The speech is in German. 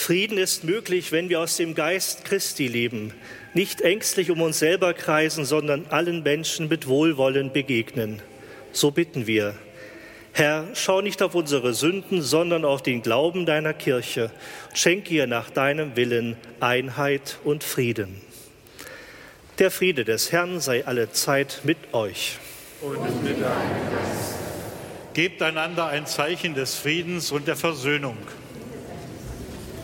Frieden ist möglich, wenn wir aus dem Geist Christi leben, nicht ängstlich um uns selber kreisen, sondern allen Menschen mit Wohlwollen begegnen. So bitten wir. Herr, schau nicht auf unsere Sünden, sondern auf den Glauben deiner Kirche. Schenke ihr nach deinem Willen Einheit und Frieden. Der Friede des Herrn sei alle Zeit mit euch. Und mit deinem Geist. Gebt einander ein Zeichen des Friedens und der Versöhnung.